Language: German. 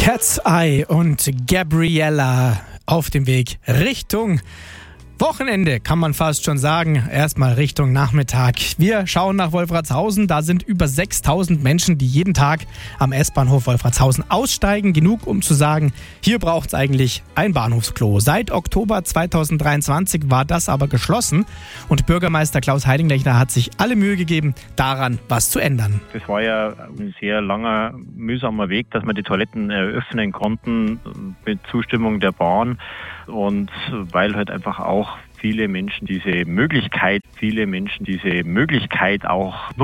Cat's Eye und Gabriella auf dem Weg Richtung Wochenende, kann man fast schon sagen. Erstmal Richtung Nachmittag. Wir schauen nach Wolfratshausen. Da sind über 6.000 Menschen, die jeden Tag am S-Bahnhof Wolfratshausen aussteigen. Genug, um zu sagen, hier braucht es eigentlich ein Bahnhofsklo. Seit Oktober 2023 war das aber geschlossen. Und Bürgermeister Klaus Heidinglechner hat sich alle Mühe gegeben, daran was zu ändern. Das war ja ein sehr langer, mühsamer Weg, dass wir die Toiletten eröffnen konnten mit Zustimmung der Bahn. Und weil halt einfach auch viele Menschen diese Möglichkeit auch